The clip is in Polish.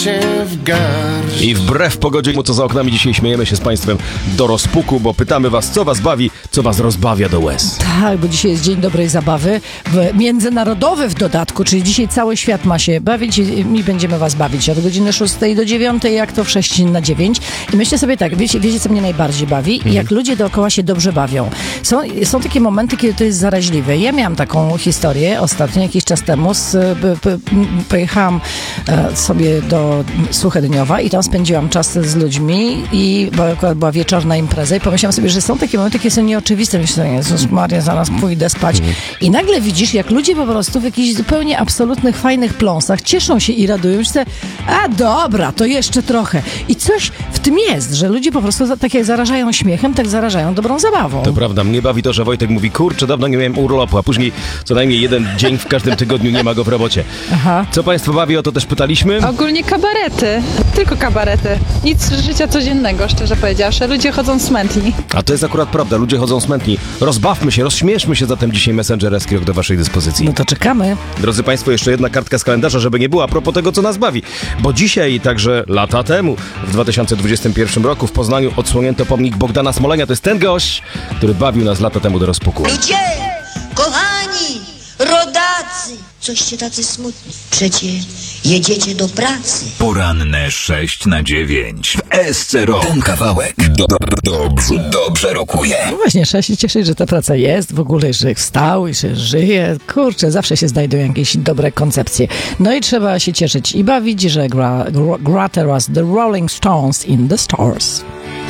cię w garść. I wbrew pogodzie, co za oknami, dzisiaj śmiejemy się z Państwem do rozpuku, bo pytamy Was, co Was bawi, co Was rozbawia do łez. Tak, bo dzisiaj jest Dzień Dobrej Zabawy, międzynarodowy w dodatku, czyli dzisiaj cały świat ma się bawić i my będziemy Was bawić od godziny 6 do 9, jak to w 6 na 9. I myślę sobie tak, wiecie co mnie najbardziej bawi? Jak ludzie dookoła się dobrze bawią. Są takie momenty, kiedy to jest zaraźliwe. Ja miałam taką historię ostatnio, jakiś czas temu. Pojechałam sobie do Suchedniowa i tam spędziłam czas z ludźmi bo akurat była wieczorna impreza i pomyślałam sobie, że są takie momenty, które są nieoczywiste. Myślę, Jezus Maria, zaraz pójdę spać. I nagle widzisz, jak ludzie po prostu w jakichś zupełnie absolutnych, fajnych pląsach cieszą się i radują się. A dobra, to jeszcze trochę. I coś w tym jest, że ludzie po prostu tak jak zarażają śmiechem, tak zarażają dobrą zabawą. To prawda, mnie bawi to, że Wojtek mówi, kurczę, dawno nie miałem urlopu, a później co najmniej jeden dzień w każdym tygodniu nie ma go w robocie. Aha. Co Państwa bawi, o to też pytaliśmy. Ogólnie kabarety, tylko kabarety. Nic z życia codziennego, szczerze powiedziawszy. Ludzie chodzą smętni. A to jest akurat prawda, ludzie chodzą smętni. Rozbawmy się, rozśmieszmy się zatem dzisiaj Messenger Eskrok do Waszej dyspozycji. No to czekamy. Drodzy Państwo, jeszcze jedna kartka z kalendarza, żeby nie było, a propos tego, co nas bawi. Bo dzisiaj, także lata temu, w 2021 roku w Poznaniu odsłonięto pomnik Bogdana Smolenia. To jest ten gość, który bawił nas lata temu do rozpuku. Ludzie, kochani, rodacy, coście tacy smutni. Przecie jedziecie do pracy. Poranne 6 na 9 w SC-Rock. Ten kawałek dobrze rokuje. No właśnie, trzeba się cieszyć, że ta praca jest, w ogóle, że wstał i że żyje. Kurczę, zawsze się znajdują jakieś dobre koncepcje. No i trzeba się cieszyć i bawić, że gra teraz The Rolling Stones in the Stars.